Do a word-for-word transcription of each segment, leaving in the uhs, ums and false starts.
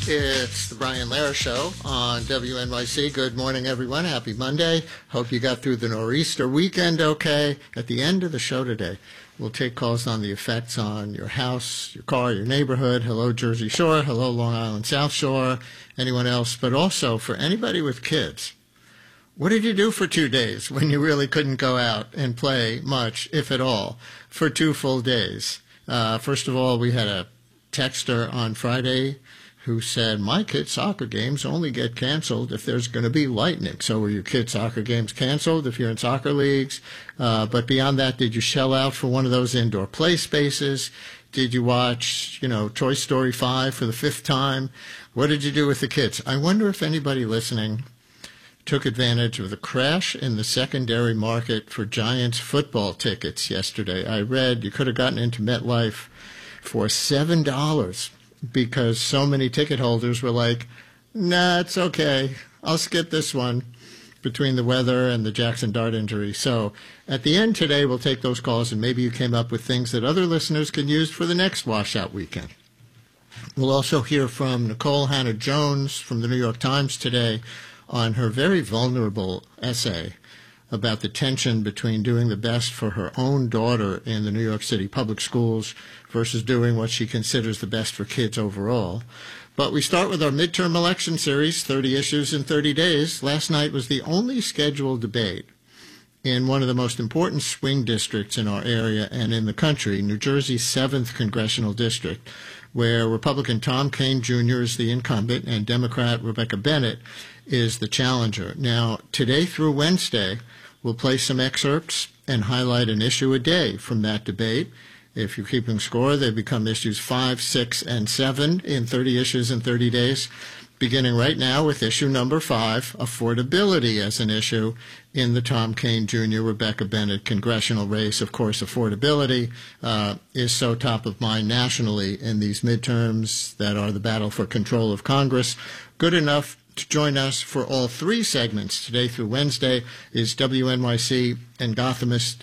It's the Brian Lehrer Show on W N Y C. Good morning, everyone. Happy Monday. Hope you got through the nor'easter weekend okay. At the end of the show today, we'll take calls on the effects on your house, your car, your neighborhood. Hello, Jersey Shore. Hello, Long Island South Shore. Anyone else? But also, for anybody with kids, what did you do for two days when you really couldn't go out and play much, if at all, for two full days? Uh, first of all, we had a texter on Friday who said, my kids' soccer games only get canceled if there's going to be lightning. So were your kids' soccer games canceled if you're in soccer leagues? Uh, but beyond that, did you shell out for one of those indoor play spaces? Did you watch, you know, Toy Story five for the fifth time? What did you do with the kids? I wonder if anybody listening took advantage of the crash in the secondary market for Giants football tickets yesterday. I read you could have gotten into MetLife for seven dollars. Because so many ticket holders were like, nah, it's okay. I'll skip this one between the weather and the Jackson Dart injury. So at the end today, we'll take those calls, and maybe you came up with things that other listeners can use for the next washout weekend. We'll also hear from Nicole Hannah-Jones from the New York Times today on her very vulnerable essay about the tension between doing the best for her own daughter in the New York City public schools versus doing what she considers the best for kids overall. But we start with our midterm election series, thirty issues in thirty days. Last night was the only scheduled debate in one of the most important swing districts in our area and in the country, New Jersey's seventh Congressional District, where Republican Tom Kean Junior is the incumbent and Democrat Rebecca Bennett is the challenger. Now, today through Wednesday, we'll play some excerpts and highlight an issue a day from that debate. If you're keeping score, they become issues five, six, and seven in thirty issues in thirty days, beginning right now with issue number five, affordability as an issue in the Tom Kean Junior Rebecca Bennett congressional race. Of course, affordability uh, is so top of mind nationally in these midterms that are the battle for control of Congress. Good enough to join us for all three segments today through Wednesday is W N Y C and Gothamist,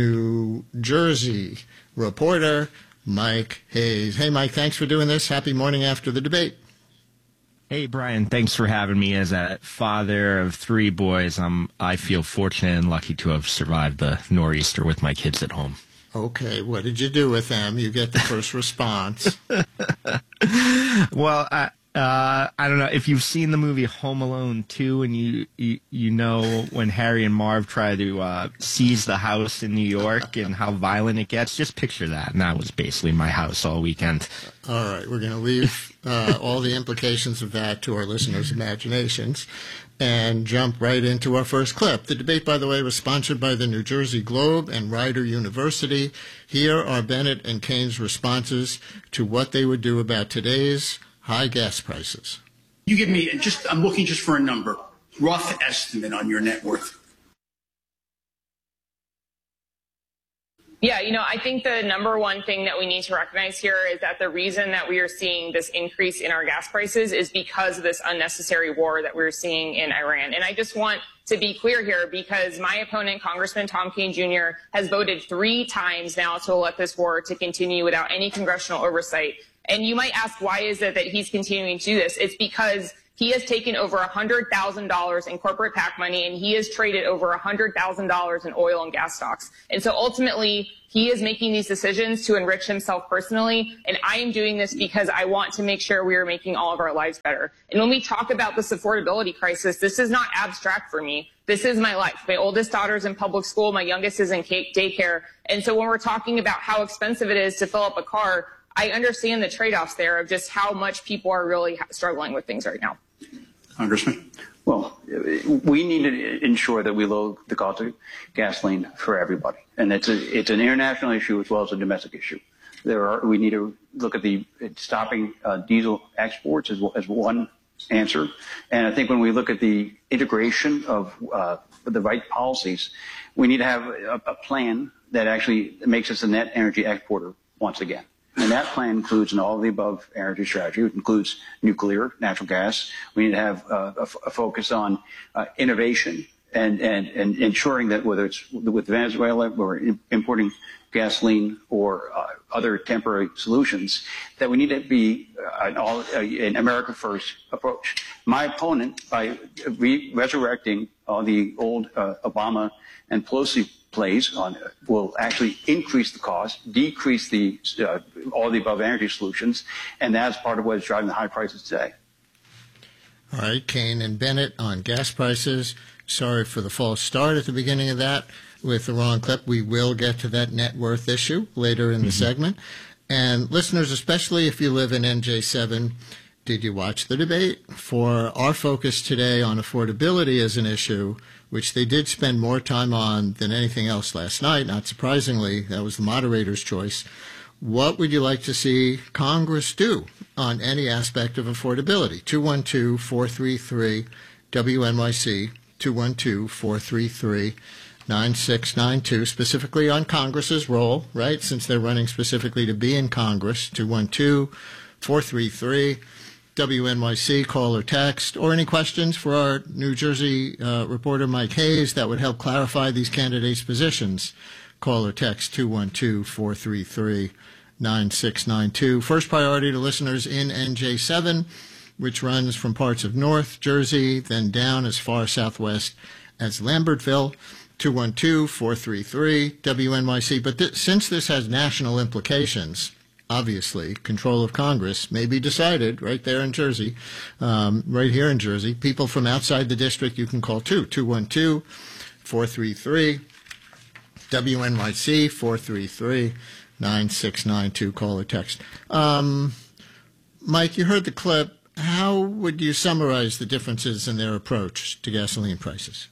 New Jersey reporter Mike Hayes. Hey, Mike, thanks for doing this. Happy morning after the debate. Hey, Brian, thanks for having me. As a father of three boys, I'm, I feel fortunate and lucky to have survived the nor'easter with my kids at home. Okay, what did you do with them? You get the first response. Well, I... Uh, I don't know if you've seen the movie Home Alone two, and you, you you know when Harry and Marv try to uh, seize the house in New York and how violent it gets. Just picture that, and that was basically my house all weekend. All right, we're going to leave uh, all the implications of that to our listeners' imaginations and jump right into our first clip. The debate, by the way, was sponsored by the New Jersey Globe and Rider University. Here are Bennett and Kean's responses to what they would do about today's high gas prices. You give me just, I'm looking just for a number, rough estimate on your net worth. Yeah, you know, I think the number one thing that we need to recognize here is that the reason that we are seeing this increase in our gas prices is because of this unnecessary war that we're seeing in Iran. And I just want to be clear here, because my opponent, Congressman Tom Kean Junior, has voted three times now to let this war to continue without any congressional oversight. And you might ask, why is it that he's continuing to do this? It's because he has taken over one hundred thousand dollars in corporate PAC money, and he has traded over one hundred thousand dollars in oil and gas stocks. And so ultimately, he is making these decisions to enrich himself personally, and I am doing this because I want to make sure we are making all of our lives better. And when we talk about this affordability crisis, this is not abstract for me. This is my life. My oldest daughter's in public school. My youngest is in daycare. And so when we're talking about how expensive it is to fill up a car, I understand the trade-offs there of just how much people are really struggling with things right now. Congressman? Well, we need to ensure that we lower the cost of gasoline for everybody. And it's, a, it's an international issue as well as a domestic issue. There are, we need to look at the stopping uh, diesel exports as, as one answer. And I think when we look at the integration of uh, the right policies, we need to have a, a plan that actually makes us a net energy exporter once again. And that plan includes an all-of-the-above energy strategy. It includes nuclear, natural gas. We need to have uh, a, a focus on uh, innovation and, and, and ensuring that whether it's with Venezuela, we're importing gasoline or uh, other temporary solutions, that we need to be uh, an, all, uh, an America First approach. My opponent, by re- resurrecting uh, the old uh, Obama and Pelosi plays on it, will actually increase the cost, decrease the uh, all the above energy solutions, and that's part of what is driving the high prices today. All right, Kane and Bennett on gas prices. Sorry for the false start at the beginning of that with the wrong clip. We will get to that net worth issue later in the mm-hmm. segment. And listeners, especially if you live in N J seven, did you watch the debate? For our focus today on affordability as an issue, which they did spend more time on than anything else last night, not surprisingly, that was the moderator's choice. What would you like to see Congress do on any aspect of affordability? two one two, four three three, W N Y C, two one two, four three three, nine six nine two, specifically on Congress's role, right, since they're running specifically to be in Congress, two one two, four three three, W N Y C, call or text, or any questions for our New Jersey uh, reporter Mike Hayes that would help clarify these candidates' positions. Call or text two one two, four three three, nine six nine two. First priority to listeners in N J seven, which runs from parts of North Jersey, then down as far southwest as Lambertville, two one two, four three three, W N Y C. But th- since this has national implications, obviously, control of Congress may be decided right there in Jersey, um, right here in Jersey. People from outside the district you can call too, two one two, four three three, W N Y C, four three three, nine six nine two, call or text. Um, Mike, you heard the clip. How would you summarize the differences in their approach to gasoline prices?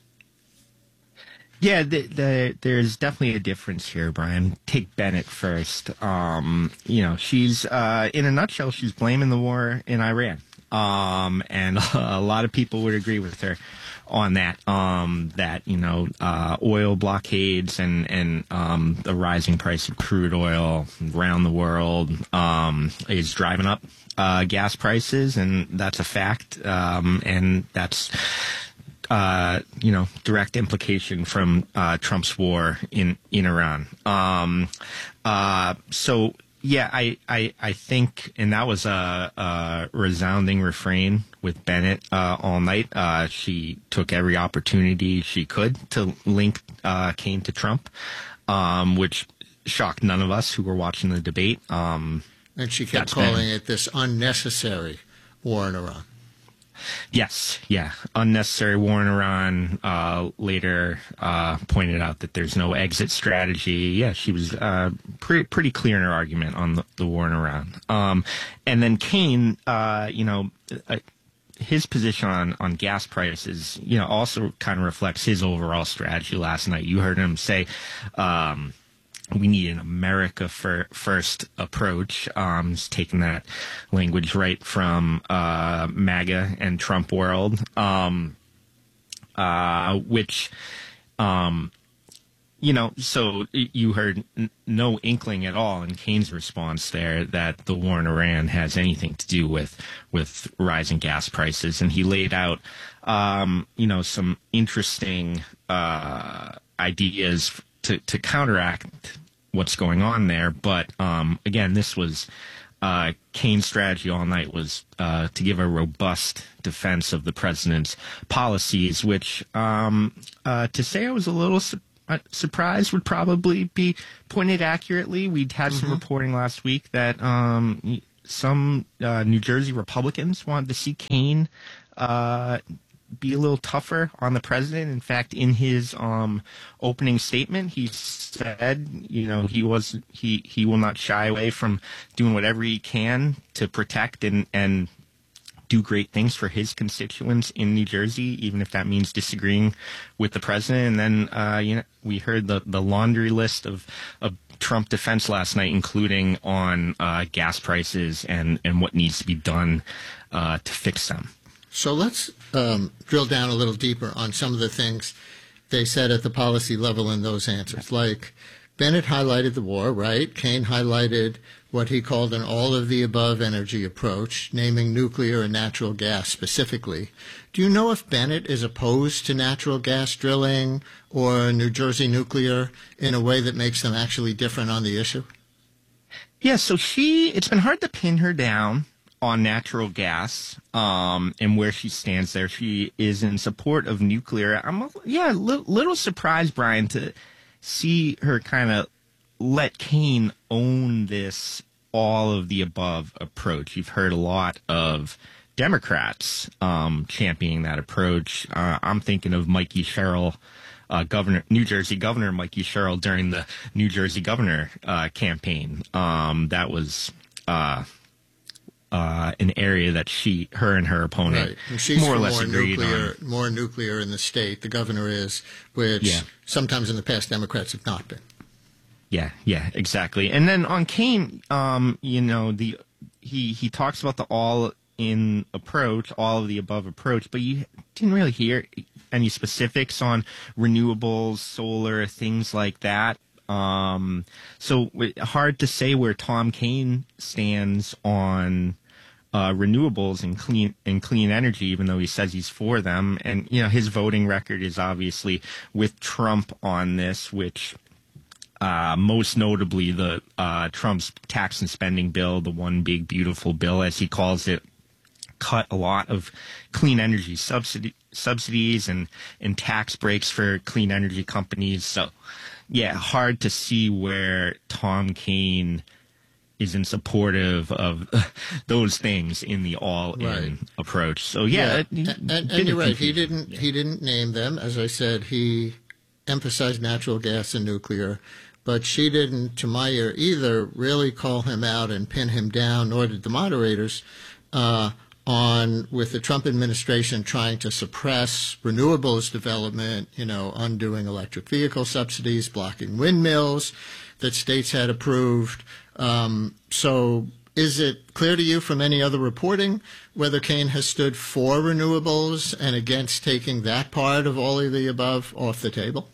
Yeah, the, the, there's definitely a difference here, Brian. Take Bennett first. Um, you know, she's, uh, in a nutshell, she's blaming the war in Iran. Um, and a lot of people would agree with her on that, um, that, you know, uh, oil blockades and, and, um, the rising price of crude oil around the world, um, is driving up, uh, gas prices. And that's a fact. Um, and that's, uh, you know, direct implication from, uh, Trump's war in, in Iran. Um, uh, so, Yeah, I, I, I think, and that was a, a resounding refrain with Bennett uh, all night. Uh, she took every opportunity she could to link uh, Kane to Trump, um, which shocked none of us who were watching the debate. Um, and she kept calling been, it this unnecessary war in Iran. Yes, yeah. Unnecessary war in Iran. Uh, later uh, pointed out that there's no exit strategy. Yeah, she was uh, pretty pretty clear in her argument on the, the war in Iran. Um, and then Kane, uh, you know, uh, his position on, on gas prices, you know, also kind of reflects his overall strategy last night. You heard him say, um, we need an America for, first approach. Um, he's taking that language right from uh, MAGA and Trump world, um, uh, which, um, you know, so you heard n- no inkling at all in Kane's response there that the war in Iran has anything to do with with rising gas prices, and he laid out, um, you know, some interesting uh, ideas to, to counteract what's going on there. But um, again, this was uh, Kane's strategy all night was uh, to give a robust defense of the president's policies, which um, uh, to say I was a little su- surprised would probably be pointed accurately. We'd had mm-hmm. some reporting last week that um, some uh, New Jersey Republicans wanted to see Kane uh be a little tougher on the president. In fact, in his um, opening statement, he said, you know, he was he he will not shy away from doing whatever he can to protect and and do great things for his constituents in New Jersey, even if that means disagreeing with the president. And then, uh, you know, we heard the the laundry list of of Trump defense last night, including on uh, gas prices and and what needs to be done uh, to fix them. So let's um, drill down a little deeper on some of the things they said at the policy level in those answers. Like Bennett highlighted the war, right? Kane highlighted what he called an all-of-the-above energy approach, naming nuclear and natural gas specifically. Do you know if Bennett is opposed to natural gas drilling or New Jersey nuclear in a way that makes them actually different on the issue? Yeah, so she, it's been hard to pin her down on natural gas um, and where she stands there. She is in support of nuclear. I'm, a, yeah, a li- little surprised, Brian, to see her kind of let Kaine own this all-of-the-above approach. You've heard a lot of Democrats um, championing that approach. Uh, I'm thinking of Mikey Sherrill, uh, governor, New Jersey Governor Mikey Sherrill during the New Jersey governor uh, campaign. Um, that was uh, uh, an area that she, her, and her opponent right. And she's more or for less more agreed nuclear, on. More nuclear in the state. The governor is, which Yeah. sometimes in the past Democrats have not been. Yeah, yeah, exactly. And then on Kaine, um, you know, the he he talks about the all-in approach, all of the above approach, but you didn't really hear any specifics on renewables, solar, things like that. Um, so hard to say where Tom Kaine stands on uh, renewables and clean and clean energy, even though he says he's for them. And you know, his voting record is obviously with Trump on this, which. Uh, most notably, the uh, Trump's tax and spending bill, the one big beautiful bill, as he calls it, cut a lot of clean energy subsidy, subsidies and, and tax breaks for clean energy companies. So, yeah, hard to see where Tom Kaine is in supportive of those things in the all-in Right. approach. So, yeah, yeah. it- and, and, bit and you're of right. He confusion. didn't. He didn't name them. As I said, he emphasized natural gas and nuclear. But she didn't, to my ear, either really call him out and pin him down, nor did the moderators, uh, on with the Trump administration trying to suppress renewables development, you know, undoing electric vehicle subsidies, blocking windmills that states had approved. Um, so is it clear to you from any other reporting whether Kaine has stood for renewables and against taking that part of all of the above off the table?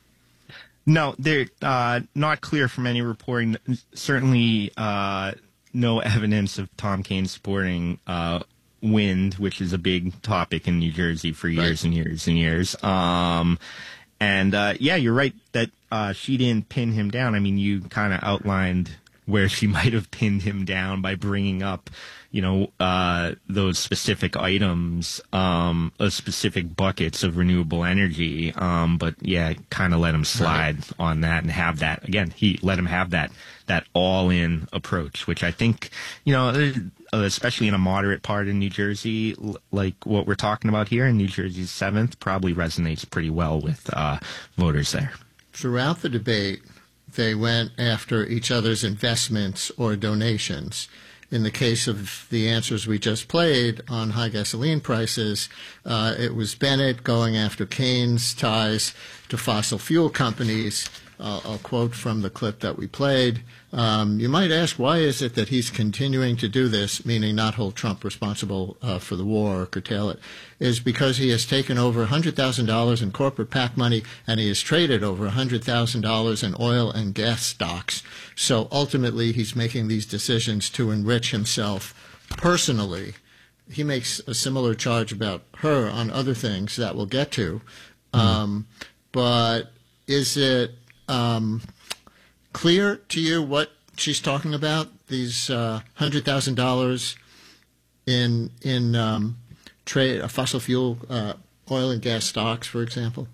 No, they're uh, not clear from any reporting. Certainly, uh, no evidence of Tom Kaine supporting uh, wind, which is a big topic in New Jersey for years Right. and years and years. Um, and uh, yeah, you're right that uh, she didn't pin him down. I mean, you kind of outlined where she might have pinned him down by bringing up, you know, uh, those specific items, um, those specific buckets of renewable energy. Um, but yeah, kind of let him slide right. on that and have that again. He let him have that that all-in approach, which I think, you know, especially in a moderate part in New Jersey, like what we're talking about here in New Jersey's seventh, probably resonates pretty well with uh, voters there. Throughout the debate, they went after each other's investments or donations. In the case of the answers we just played on high gasoline prices, uh, it was Bennett going after Kaine's ties to fossil fuel companies. Uh, I'll quote from the clip that we played. Um, you might ask, why is it that he's continuing to do this, meaning not hold Trump responsible uh, for the war or curtail it? Is because he has taken over one hundred thousand dollars in corporate PAC money and he has traded over one hundred thousand dollars in oil and gas stocks. So ultimately, he's making these decisions to enrich himself personally. He makes a similar charge about her on other things that we'll get to. Mm-hmm. Um, but is it um, clear to you what she's talking about? These uh, one hundred thousand dollars in in um, trade, uh, fossil fuel, uh, oil and gas stocks, for example?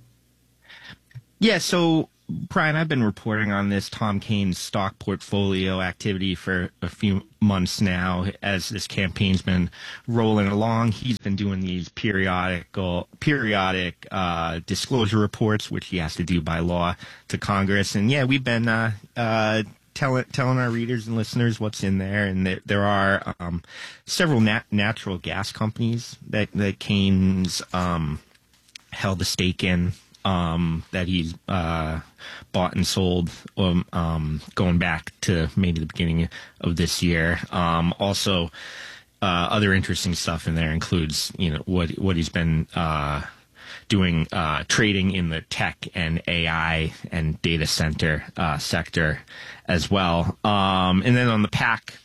Yeah, so, Brian, I've been reporting on this Tom Kaine's stock portfolio activity for a few months now as this campaign's been rolling along. He's been doing these periodical, periodic uh, disclosure reports, which he has to do by law to Congress. And, yeah, we've been uh, uh, telling telling our readers and listeners what's in there. And there, there are um, several nat- natural gas companies that, that Kaine's um, held a stake in. Um, that he's uh, bought and sold um, um, going back to maybe the beginning of this year. Um, also, uh, other interesting stuff in there includes, you know, what what he's been uh, doing uh, trading in the tech and A I and data center uh, sector as well. Um, and then on the PAC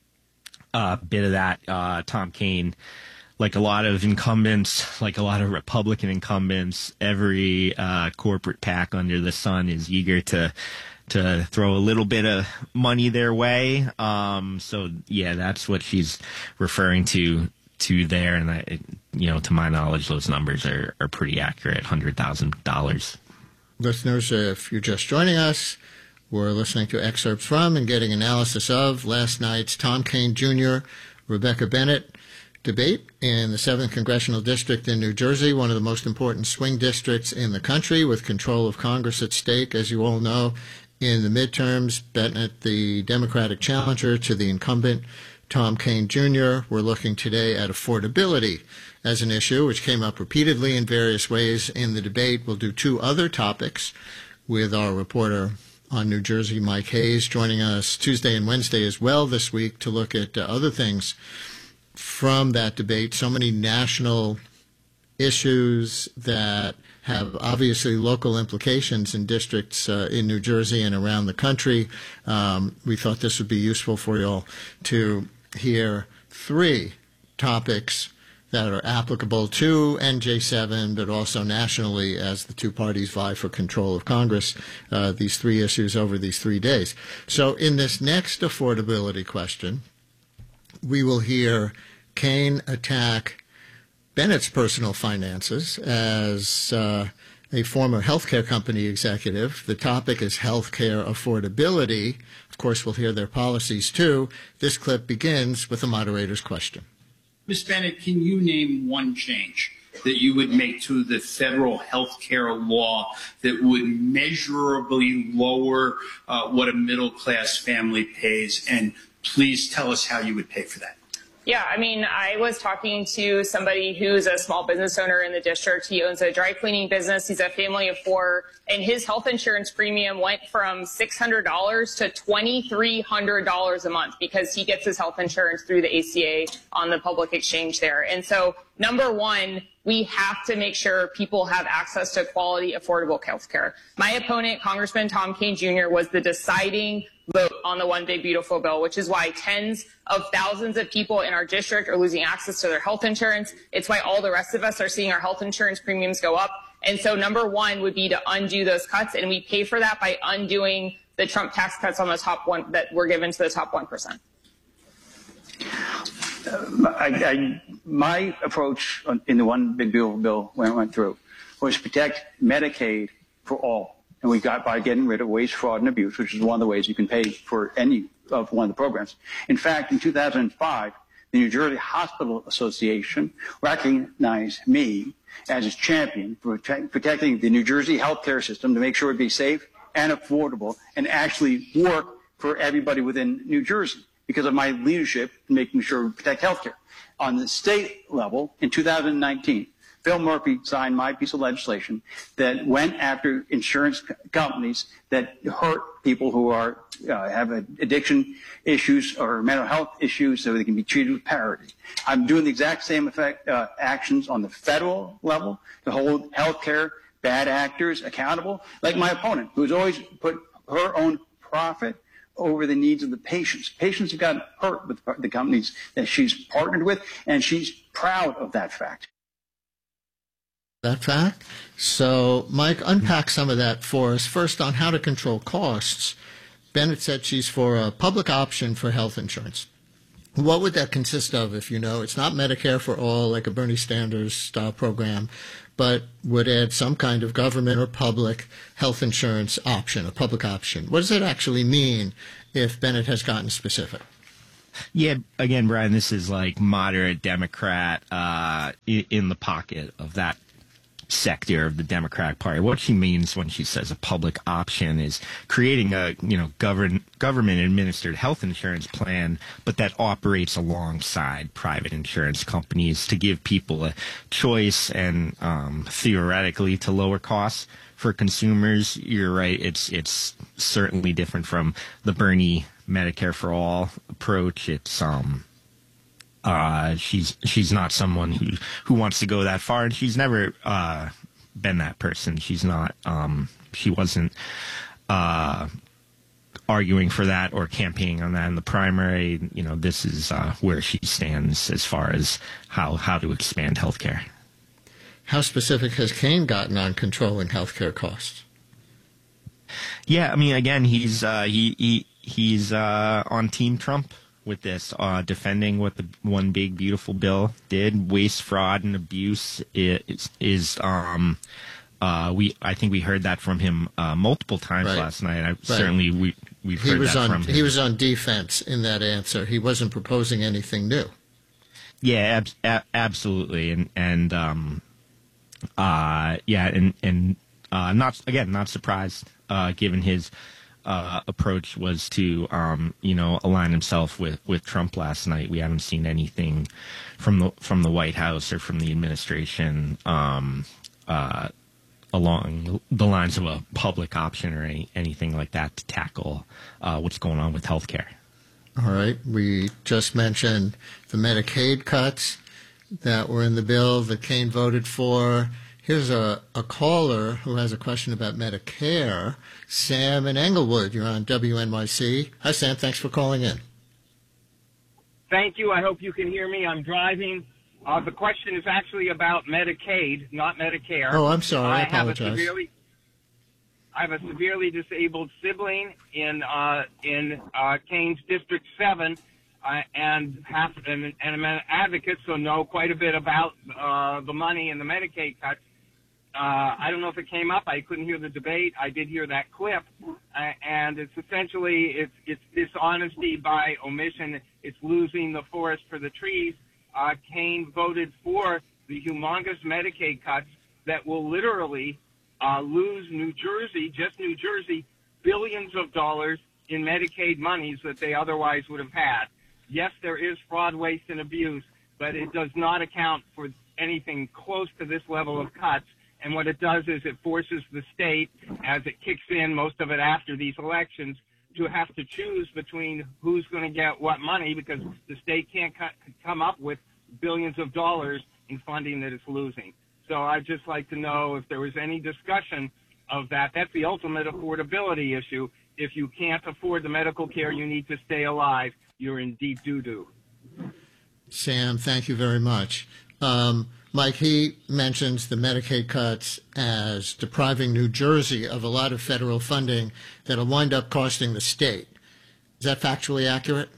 uh, bit of that, uh, Tom Kean, like a lot of incumbents, like a lot of Republican incumbents, every uh, corporate PAC under the sun is eager to to throw a little bit of money their way. Um, so yeah, that's what she's referring to to there. And I, you know, to my knowledge, those numbers are, are pretty accurate. Hundred thousand dollars. Listeners, if you're just joining us, we're listening to excerpts from and getting analysis of last night's Tom Kean Junior Rebecca Bennett debate in the seventh Congressional District in New Jersey, one of the most important swing districts in the country with control of Congress at stake. As you all know, in the midterms, Bennett, the Democratic challenger to the incumbent Tom Kean Junior, we're looking today at affordability as an issue, which came up repeatedly in various ways in the debate. We'll do two other topics with our reporter on New Jersey, Mike Hayes, joining us Tuesday and Wednesday as well this week to look at uh, other things from that debate. So many national issues that have obviously local implications in districts uh, in New Jersey and around the country. Um, we thought this would be useful for you all to hear three topics that are applicable to N J seven, but also nationally as the two parties vie for control of Congress, uh, these three issues over these three days. So in this next affordability question, we will hear Kean attack Bennett's personal finances as uh, a former healthcare company executive. The topic is healthcare affordability. Of course, we'll hear their policies, too. This clip begins with the moderator's question. Miz Bennett, can you name one change that you would make to the federal health care law that would measurably lower uh, what a middle-class family pays? And please tell us how you would pay for that. Yeah, I mean, I was talking to somebody who's a small business owner in the district. He owns a dry cleaning business. He's a family of four, and his health insurance premium went from six hundred dollars to two thousand three hundred dollars a month because he gets his health insurance through the A C A on the public exchange there. And so, number one, we have to make sure people have access to quality, affordable health care. My opponent, Congressman Tom Kean Junior, was the deciding vote on the One Big Beautiful Bill, which is why tens of thousands of people in our district are losing access to their health insurance. It's why all the rest of us are seeing our health insurance premiums go up. And so number one would be to undo those cuts, and we pay for that by undoing the Trump tax cuts on the top one that were given to the top one percent. Uh, I, I, my approach in the One Big Beautiful Bill when it went through was to protect Medicaid for all. And we got by getting rid of waste, fraud, and abuse, which is one of the ways you can pay for any of one of the programs. In fact, in two thousand five, the New Jersey Hospital Association recognized me as its champion for protect, protecting the New Jersey healthcare system to make sure it be safe and affordable and actually work for everybody within New Jersey because of my leadership in making sure we protect healthcare. On the state level, in two thousand nineteen, Phil Murphy signed my piece of legislation that went after insurance companies that hurt people who are uh, have addiction issues or mental health issues so they can be treated with parity. I'm doing the exact same effect, uh, actions on the federal level to hold healthcare bad actors accountable, like my opponent, who's always put her own profit over the needs of the patients. Patients have gotten hurt with the companies that she's partnered with, and she's proud of that fact. That fact. So, Mike, unpack some of that for us. First, on how to control costs. Bennett said she's for a public option for health insurance. What would that consist of, if you know? It's not Medicare for all, like a Bernie Sanders-style program, but would add some kind of government or public health insurance option, a public option. What does it actually mean if Bennett has gotten specific? Yeah, again, Brian, this is like moderate Democrat uh, in the pocket of that sector of the Democratic Party. What she means when she says a public option is creating a, you know, govern, government-administered health insurance plan, but that operates alongside private insurance companies to give people a choice and um, theoretically to lower costs for consumers. You're right. It's it's certainly different from the Bernie Medicare for all approach. It's um uh, she's she's not someone who who wants to go that far, and she's never uh, been that person. She's not. Um, she wasn't uh, arguing for that or campaigning on that in the primary. You know, this is uh, where she stands as far as how how to expand healthcare. How specific has Kaine gotten on controlling healthcare costs? Yeah, I mean, again, he's uh, he, he he's uh, on Team Trump with this, uh, defending what the one big beautiful bill did. Waste, fraud, and abuse is, is um, uh, we I think we heard that from him uh, multiple times right. last night. I, right. Certainly, we we've he heard was that on, from him. He was on defense in that answer. He wasn't proposing anything new. Yeah, ab- ab- absolutely, and and um, uh, yeah, and and uh, not again, not surprised. Uh, given his uh, approach was to, um, you know, align himself with, with Trump last night. We haven't seen anything from the from the White House or from the administration um, uh, along the lines of a public option or any, anything like that to tackle uh, what's going on with healthcare. All right. We just mentioned the Medicaid cuts that were in the bill that Kaine voted for. Here's a, a caller who has a question about Medicare. Sam in Englewood, you're on W N Y C. Hi, Sam. Thanks for calling in. Thank you. I hope you can hear me. I'm driving. Uh, the question is actually about Medicaid, not Medicare. Oh, I'm sorry. I, I apologize. Have a severely, I have a severely disabled sibling in uh, in uh, Kaine's District seven, uh, and, half, and, and I'm an advocate, so know quite a bit about uh, the money and the Medicaid cuts. Uh, I don't know if it came up. I couldn't hear the debate. I did hear that clip, uh, and it's essentially it's it's dishonesty by omission. It's losing the forest for the trees. Uh, Kaine voted for the humongous Medicaid cuts that will literally uh, lose New Jersey, just New Jersey, billions of dollars in Medicaid monies that they otherwise would have had. Yes, there is fraud, waste, and abuse, but it does not account for anything close to this level of cuts. And what it does is it forces the state, as it kicks in, most of it after these elections, to have to choose between who's going to get what money, because the state can't come up with billions of dollars in funding that it's losing. So I'd just like to know if there was any discussion of that. That's the ultimate affordability issue. If you can't afford the medical care you need to stay alive, you're in deep doo-doo. Sam, thank you very much. Um, Mike, he mentions the Medicaid cuts as depriving New Jersey of a lot of federal funding that will wind up costing the state. Is that factually accurate?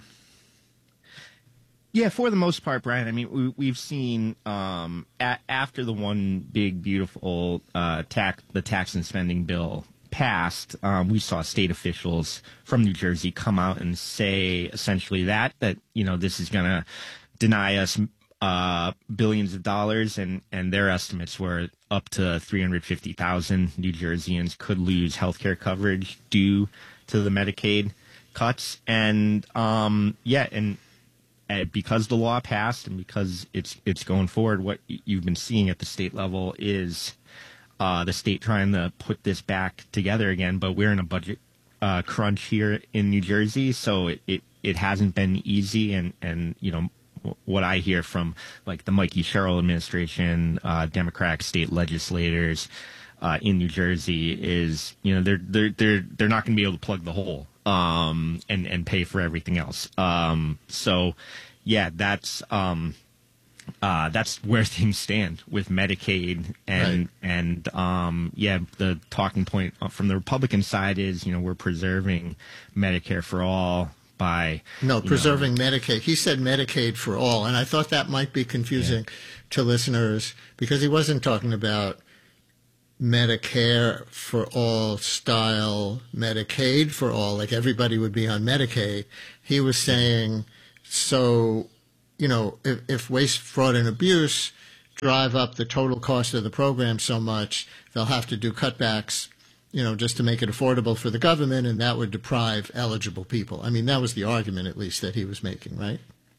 Yeah, for the most part, Brian. I mean, we, we've seen um, a- after the one big, beautiful uh, tax, the tax and spending bill passed, um, we saw state officials from New Jersey come out and say essentially that, that, you know, this is going to deny us uh, billions of dollars, and, and their estimates were up to three hundred fifty thousand New Jerseyans could lose health care coverage due to the Medicaid cuts. And, um, yeah, and uh, because the law passed and because it's it's going forward, what you've been seeing at the state level is uh, the state trying to put this back together again. But we're in a budget uh, crunch here in New Jersey, so it, it, it hasn't been easy. And, and, you know, what I hear from like the Mikey Sherrill administration, uh, Democratic state legislators uh, in New Jersey is, you know, they're they're they're they're not going to be able to plug the hole um, and and pay for everything else. Um, so, yeah, that's um, uh, that's where things stand with Medicaid, and right. and um, yeah, the talking point from the Republican side is, you know, we're preserving Medicare for all. By, no, preserving know. Medicaid. He said Medicaid for all, and I thought that might be confusing yeah. to listeners because he wasn't talking about Medicare for all style Medicaid for all, like everybody would be on Medicaid. He was saying, so, you know, if, if waste, fraud, and abuse drive up the total cost of the program so much, they'll have to do cutbacks, you know, just to make it affordable for the government, and that would deprive eligible people. I mean, that was the argument, at least, that he was making, right?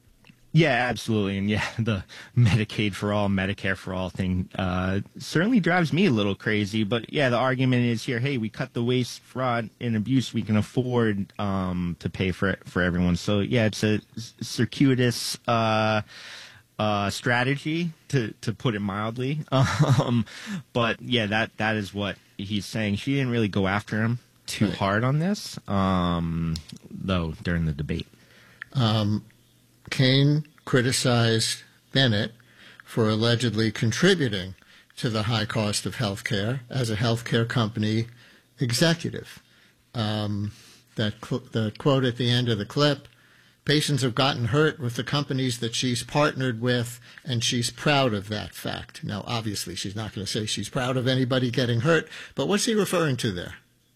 Yeah, absolutely. And yeah, the Medicaid for all, Medicare for all thing uh, certainly drives me a little crazy. But yeah, the argument is here, hey, we cut the waste, fraud, and abuse we can afford um, to pay for for everyone. So yeah, it's a circuitous uh, uh, strategy, to, to put it mildly. Um, but yeah, that that is what he's saying. She didn't really go after him too right. hard on this, um, though, during the debate. Um Kaine criticized Bennett for allegedly contributing to the high cost of health care as a health care company executive. Um, that cl- the quote at the end of the clip, patients have gotten hurt with the companies that she's partnered with, and she's proud of that fact. Now, obviously, she's not going to say she's proud of anybody getting hurt, but what's he referring to there?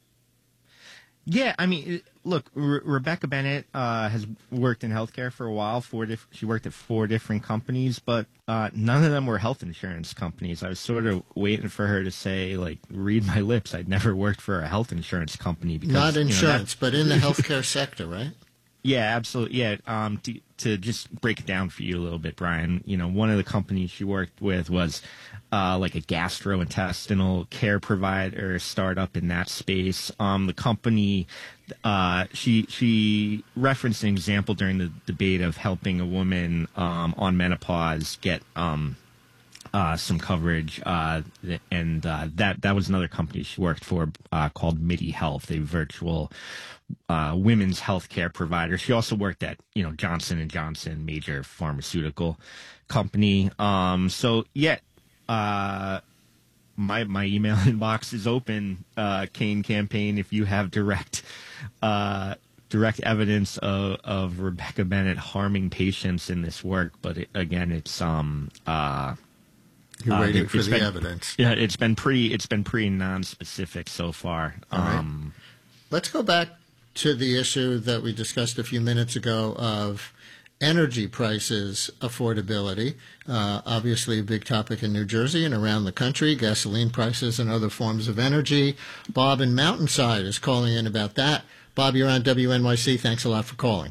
Yeah, I mean, look, Re- Rebecca Bennett uh, has worked in healthcare for a while. Four diff- she worked at four different companies, but uh, none of them were health insurance companies. I was sort of waiting for her to say, like, read my lips. I'd never worked for a health insurance company. Because, Not insurance, you know, but in the healthcare sector, right? Yeah, absolutely. Yeah, um, to, to just break it down for you a little bit, Brian, you know, one of the companies she worked with was uh, like a gastrointestinal care provider startup in that space. Um, the company, uh, she she referenced an example during the debate of helping a woman um, on menopause get um, uh, some coverage, uh, and uh, that that was another company she worked for uh, called MIDI Health, a virtual Uh, women's healthcare provider. She also worked at, you know, Johnson and Johnson, major pharmaceutical company. Um, so yeah, uh, my my email inbox is open. Uh, Kaine campaign, if you have direct uh, direct evidence of, of Rebecca Bennett harming patients in this work, but it, again, it's um uh. You're waiting uh, for the been, evidence. Yeah, it's been pretty. It's been pretty non-specific so far. All right. Um, Let's go back to the issue that we discussed a few minutes ago of energy prices affordability. Uh, obviously, a big topic in New Jersey and around the country, gasoline prices and other forms of energy. Bob in Mountainside is calling in about that. Bob, you're on W N Y C. Thanks a lot for calling.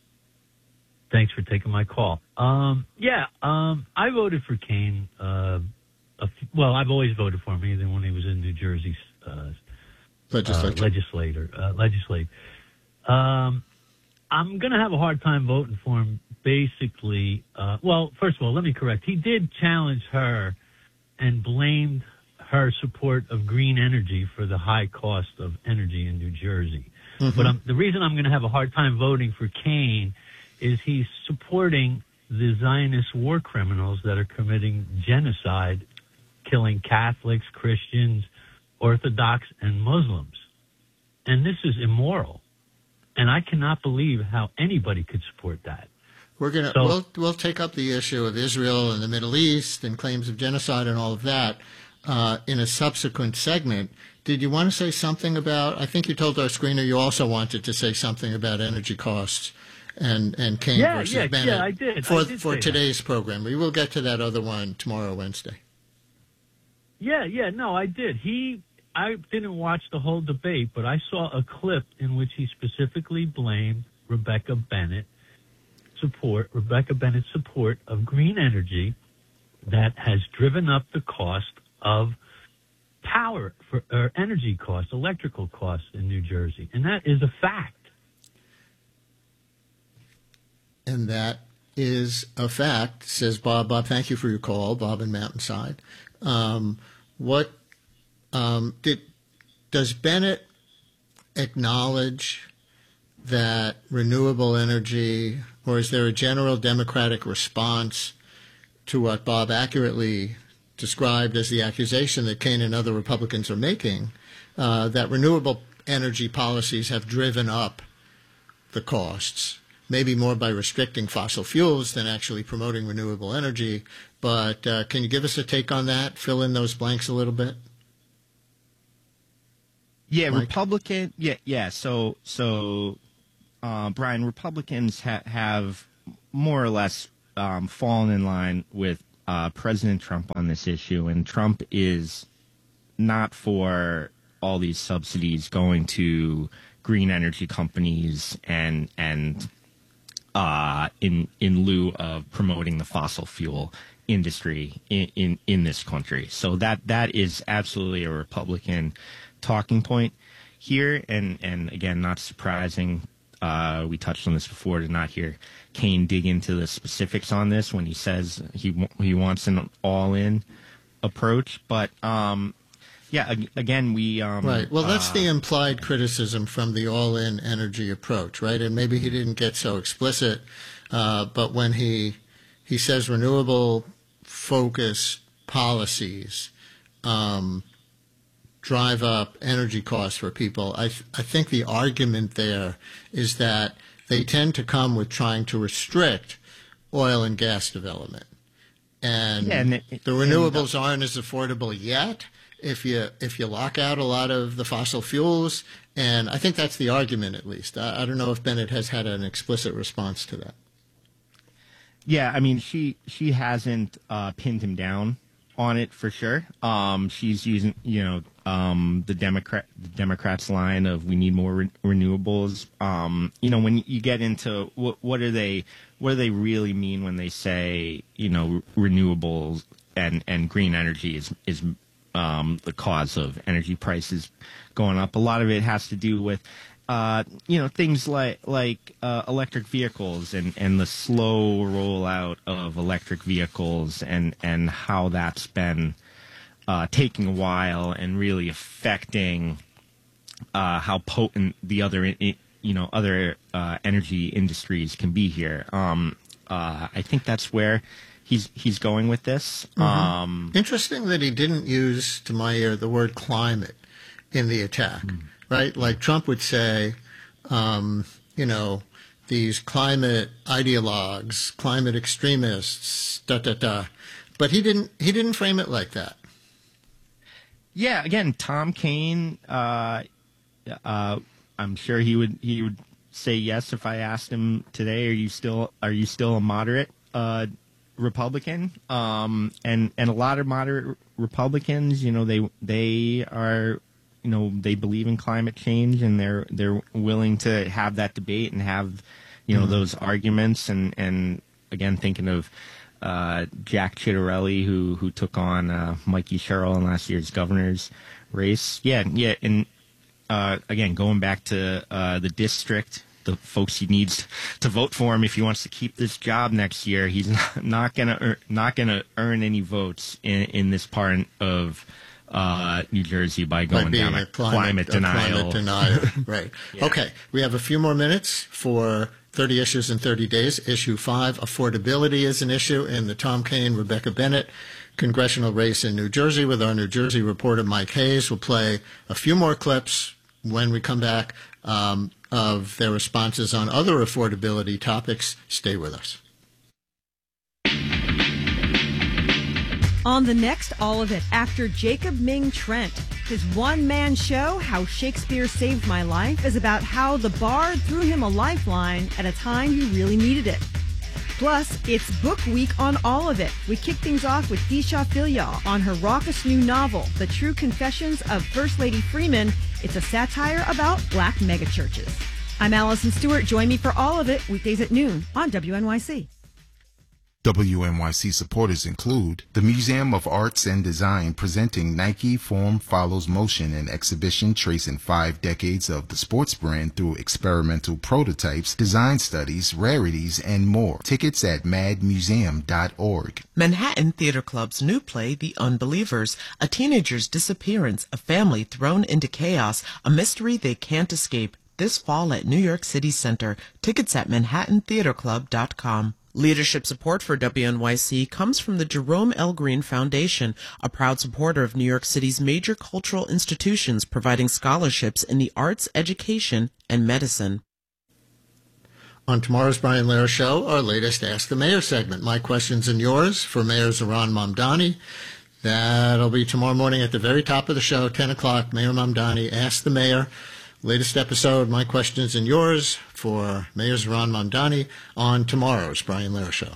Thanks for taking my call. Um, yeah, um, I voted for Kaine. Uh, a f- well, I've always voted for him, even when he was in New Jersey's uh, Legislature. Uh, legislator, uh, legislate. Um, I'm going to have a hard time voting for him, basically. Uh, well, first of all, let me correct. He did challenge her and blamed her support of green energy for the high cost of energy in New Jersey. Mm-hmm. But I'm, the reason I'm going to have a hard time voting for Kaine is he's supporting the Zionist war criminals that are committing genocide, killing Catholics, Christians, Orthodox, and Muslims. And this is immoral. And I cannot believe how anybody could support that. We're gonna so, we'll we'll take up the issue of Israel and the Middle East and claims of genocide and all of that uh, in a subsequent segment. Did you want to say something about? I think you told our screener you also wanted to say something about energy costs and and Kaine yeah, versus yeah, Bennett. Yeah, I did. For I did for today's that. program, we will get to that other one tomorrow, Wednesday. Yeah, yeah, no, I did. He. I didn't watch the whole debate, but I saw a clip in which he specifically blamed Rebecca Bennett support, Rebecca Bennett's support of green energy that has driven up the cost of power for or energy costs, electrical costs in New Jersey, and that is a fact. And that is a fact, says Bob. Bob, thank you for your call, Bob in Mountainside. Um, what Um, did, does Bennett acknowledge that renewable energy, or is there a general Democratic response to what Bob accurately described as the accusation that Kaine and other Republicans are making, uh, that renewable energy policies have driven up the costs, maybe more by restricting fossil fuels than actually promoting renewable energy? But uh, can you give us a take on that, fill in those blanks a little bit? Yeah, Mike? Republican. Yeah, yeah. So, so, uh, Brian, Republicans ha- have more or less um, fallen in line with uh, President Trump on this issue, and Trump is not for all these subsidies going to green energy companies and and uh, in in lieu of promoting the fossil fuel industry in, in, in this country. So that that is absolutely a Republican talking point here. And, and again, not surprising. Uh, we touched on this before, to not hear Kaine dig into the specifics on this when he says he he wants an all-in approach. But um, yeah, again, we um, right. Well, that's uh, the implied criticism from the all-in energy approach, right? And maybe he didn't get so explicit, uh, but when he he says renewable focused policies um, drive up energy costs for people, I th- I think the argument there is that they tend to come with trying to restrict oil and gas development, and, yeah, and it, the renewables and, aren't as affordable yet if you if you lock out a lot of the fossil fuels. And I think that's the argument, at least. I, I don't know if Bennett has had an explicit response to that. Yeah, I mean, she she hasn't uh, pinned him down on it for sure. Um, she's using, you know, um, the Democrat the Democrats' line of we need more re- renewables. Um, you know, when you get into what what are they what do they really mean when they say, you know, renewables and, and green energy is is um, the cause of energy prices going up? A lot of it has to do with Uh, you know, things like like uh, electric vehicles and, and the slow rollout of electric vehicles and, and how that's been uh, taking a while and really affecting uh, how potent the other you know other uh, energy industries can be here. Um, uh, I think that's where he's he's going with this. Mm-hmm. Um, Interesting that he didn't use, to my ear, the word climate in the attack. Mm. Right? Like Trump would say, um, you know, these climate ideologues, climate extremists, da da da. But he didn't. He didn't frame it like that. Yeah. Again, Tom Kaine. Uh, uh, I'm sure he would. He would say yes if I asked him today. Are you still? Are you still a moderate uh, Republican? Um, and and a lot of moderate Republicans, you know, they they are. You know, they believe in climate change, and they're they're willing to have that debate and have, you know, mm-hmm. those arguments. And, and again, thinking of uh, Jack Ciattarelli, who who took on uh, Mikey Sherrill in last year's governor's race. Yeah, yeah, and uh, again, going back to uh, the district, the folks he needs to vote for him if he wants to keep this job next year. He's not, not gonna earn, not gonna earn any votes in, in this part of Uh, New Jersey by going by down a, a climate, climate denial. A climate denial. Right. Yeah. Okay. We have a few more minutes for thirty issues in thirty days. Issue five, affordability is an issue in the Tom Kaine, Rebecca Bennett congressional race in New Jersey with our New Jersey reporter Mike Hayes. We'll play a few more clips when we come back um, of their responses on other affordability topics. Stay with us. On the next All of It, actor Jacob Ming Trent. His one-man show, How Shakespeare Saved My Life, is about how the bard threw him a lifeline at a time he really needed it. Plus, it's book week on All of It. We kick things off with Disha Filyal on her raucous new novel, The True Confessions of First Lady Freeman. It's a satire about black megachurches. I'm Allison Stewart. Join me for All of It, weekdays at noon on W N Y C. W N Y C supporters include the Museum of Arts and Design presenting Nike Form Follows Motion, an exhibition tracing five decades of the sports brand through experimental prototypes, design studies, rarities, and more. Tickets at mad museum dot org. Manhattan Theater Club's new play, The Unbelievers, a teenager's disappearance, a family thrown into chaos, a mystery they can't escape. This fall at New York City Center. Tickets at manhattan theater club dot com. Leadership support for W N Y C comes from the Jerome L. Green Foundation, a proud supporter of New York City's major cultural institutions, providing scholarships in the arts, education, and medicine. On tomorrow's Brian Lehrer Show, our latest Ask the Mayor segment. My questions and yours for Mayor Zohran Mamdani. That'll be tomorrow morning at the very top of the show, ten o'clock. Mayor Mamdani, Ask the Mayor. Latest episode, my questions and yours for Mayor Zohran Mamdani on tomorrow's Brian Lehrer Show.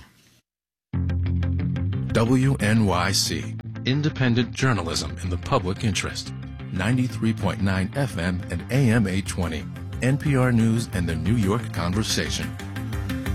W N Y C, independent journalism in the public interest. ninety-three point nine F M and A M eight twenty. N P R News and the New York Conversation.